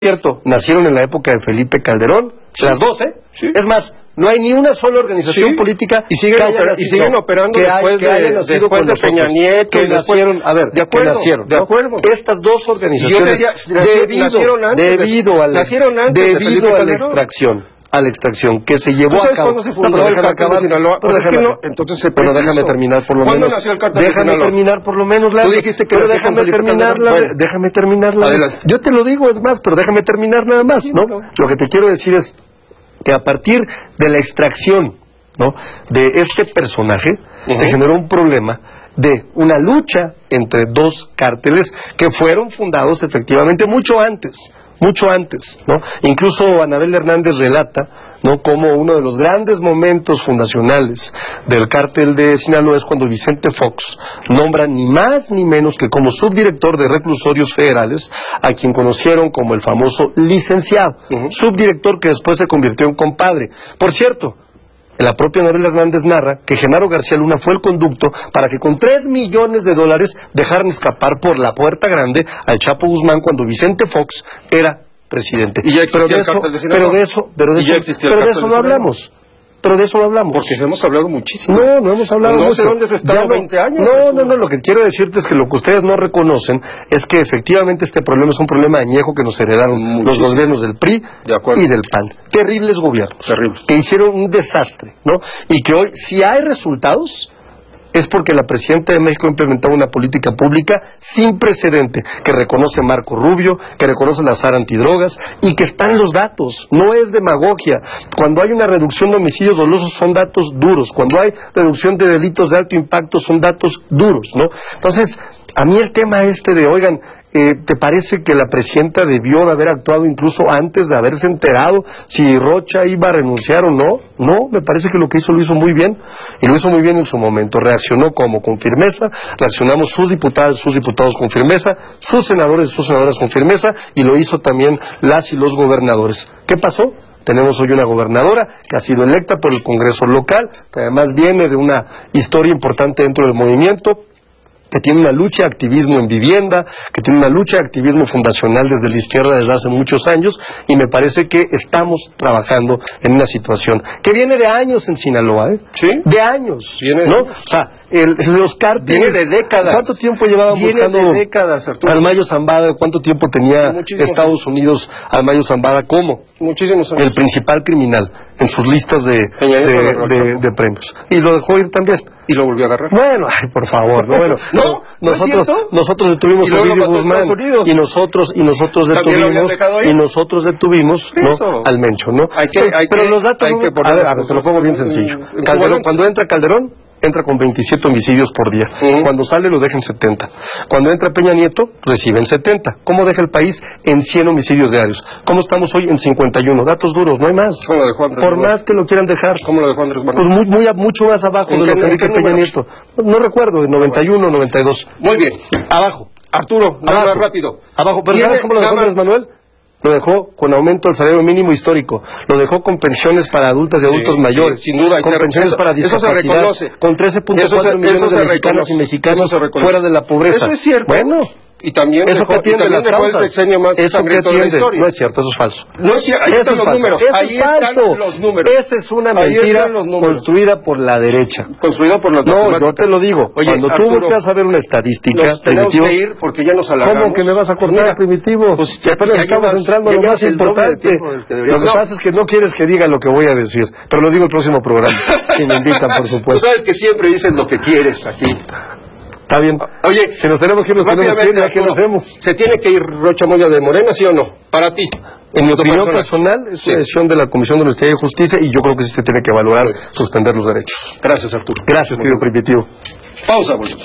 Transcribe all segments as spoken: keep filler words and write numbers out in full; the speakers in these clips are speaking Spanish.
cierto, nacieron en la época de Felipe Calderón, sí. Las dos, ¿eh? Sí. Es más, no hay ni una sola organización sí. política y siguen, que opera, nacido, y siguen operando que después, hay, de, que después de nosotros, Peña Nieto, que nacieron, después, a ver, de acuerdo, que nacieron, de acuerdo. ¿no? Estas dos organizaciones, decía, debido, nacieron antes, debido, de, a la, nacieron antes debido de a la extracción. a la extracción que se llevó ¿Tú sabes a cabo. cuándo se fundó no, el cártel de Sinaloa? Pues es que no, entonces se Pero déjame terminar por lo ¿Cuándo menos. nació el cártel déjame de Sinaloa? terminar por lo menos. La, Tú dijiste que pero nació déjame con Felipe terminar la, bueno. déjame terminar la, Adelante. Yo te lo digo, es más, pero déjame terminar nada más, sí, ¿no? no? Lo que te quiero decir es que a partir de la extracción, ¿no?, de este personaje, uh-huh. se generó un problema de una lucha entre dos cárteles que fueron fundados efectivamente mucho antes. Mucho antes, ¿no? Incluso Anabel Hernández relata, ¿no?, como uno de los grandes momentos fundacionales del cártel de Sinaloa es cuando Vicente Fox nombra ni más ni menos que como subdirector de reclusorios federales a quien conocieron como el famoso licenciado, uh-huh. subdirector que después se convirtió en compadre. Por cierto, la propia Anabel Hernández narra que Genaro García Luna fue el conducto para que con tres millones de dólares dejaran escapar por la puerta grande al Chapo Guzmán cuando Vicente Fox era presidente. Y ya existía pero de el cártel de Sinaloa. Pero de eso, pero de eso, pero de eso no hablamos. Pero de eso no hablamos. Porque hemos hablado muchísimo. No, no hemos hablado no mucho. sé dónde se está no, veinte años. No, no, no, lo que quiero decirte es que lo que ustedes no reconocen es que efectivamente este problema es un problema añejo que nos heredaron muchísimo. Los gobiernos del P R I y del P A N. Terribles gobiernos. Terribles. Que hicieron un desastre, ¿no? Y que hoy, si hay resultados, es porque la presidenta de México ha implementado una política pública sin precedente, que reconoce Marco Rubio, que reconoce la S A R antidrogas, y que están los datos, no es demagogia. Cuando hay una reducción de homicidios dolosos son datos duros, cuando hay reducción de delitos de alto impacto son datos duros, ¿no? Entonces, a mí el tema este de, oigan, Eh, ¿te parece que la presidenta debió de haber actuado incluso antes de haberse enterado si Rocha iba a renunciar o no? No, me parece que lo que hizo lo hizo muy bien, y lo hizo muy bien en su momento. Reaccionó como con firmeza, reaccionamos sus diputadas, sus diputados con firmeza, sus senadores, sus senadoras con firmeza, y lo hizo también las y los gobernadores. ¿Qué pasó? Tenemos hoy una gobernadora que ha sido electa por el Congreso local, que además viene de una historia importante dentro del movimiento, que tiene una lucha de activismo en vivienda, que tiene una lucha de activismo fundacional desde la izquierda desde hace muchos años, y me parece que estamos trabajando en una situación que viene de años en Sinaloa, ¿eh? ¿Sí? De años, viene de ¿no? años. O sea, el, los cárteles... Viene de décadas. ¿Cuánto tiempo llevaban viene buscando de décadas, Arturo. al Mayo Zambada? ¿Cuánto tiempo tenía Muchísimos Estados Unidos al Mayo Zambada como Muchísimos años. el principal criminal en sus listas de, de, de, de premios? Y lo dejó ir también. Y lo volvió a agarrar. Bueno, ay, por favor, no, bueno. no, nosotros, ¿no es nosotros detuvimos a Ovidio Guzmán y nosotros, y nosotros detuvimos, y nosotros detuvimos, ¿no?, al Mencho, ¿no? Hay que, hay pero que, los datos, hay que a ver, a ver, te lo pongo bien sencillo. Calderón, cuando entra Calderón, entra con veintisiete homicidios por día. Uh-huh. Cuando sale lo deja en setenta. Cuando entra Peña Nieto, reciben setenta. ¿Cómo deja el país? En cien homicidios diarios. ¿Cómo estamos hoy? En cincuenta y uno. Datos duros, no hay más. ¿Cómo lo dejó Andrés Por Manuel? Más que lo quieran dejar. ¿Cómo lo dejó Andrés Manuel? Pues muy, muy, mucho más abajo de lo que dice Peña número? Nieto. No, no recuerdo, de noventa y uno, noventa y dos. Muy bien. Abajo. Arturo, nada más rápido. Abajo. ¿Pero sabes cómo lo dejó Andrés Manuel? Lo dejó con aumento del salario mínimo histórico, lo dejó con pensiones para adultas y adultos sí, mayores, sí, sin duda, con pensiones eso, para discapacidad, eso se reconoce. Con trece punto cuatro millones de mexicanos y mexicanos fuera de la pobreza. Eso es cierto. Bueno, y también eso dejó, que atiende las causas. El sexenio más eso que atiende. De la historia. No es cierto, eso es falso. No es cierto, ahí eso están es los falso. números. Eso ahí es falso. Están los números. Esa es una mentira construida por la derecha. Construida por las No, yo te lo digo. Oye, cuando Arturo, tú volteas a ver una estadística, nos tenemos que ir porque ya nos alargamos. ¿Cómo que me vas a cortar, Mira, Primitivo? Pues, si apenas estamos entrando a lo más importante. Que lo que no. pasa es que no quieres que diga lo que voy a decir, pero lo digo el próximo programa, si me invitan, por supuesto. Tú sabes que siempre dices lo que quieres aquí. Está bien. Oye, si nos tenemos que ir, nos tenemos que ir, ¿ya qué lo hacemos? ¿Se tiene que ir Rocha Moya de Morena, sí o no? Para ti. En mi opinión personal, es una decisión de la Comisión de Honestidad y Justicia, y yo creo que sí se tiene que valorar sí. suspender los derechos. Gracias, Arturo. Gracias, querido Primitivo. Pausa, volvemos.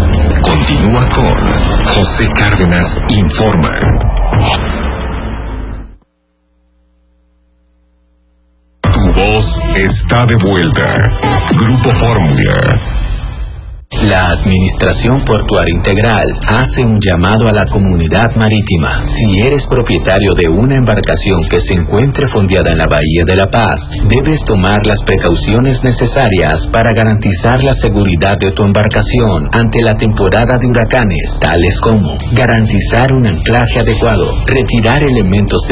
Continúa con José Cárdenas Informa. Tu voz está de vuelta. Grupo Fórmula. La Administración Portuaria Integral hace un llamado a la comunidad marítima. Si eres propietario de una embarcación que se encuentre fondeada en la Bahía de La Paz, debes tomar las precauciones necesarias para garantizar la seguridad de tu embarcación ante la temporada de huracanes, tales como garantizar un anclaje adecuado, retirar elementos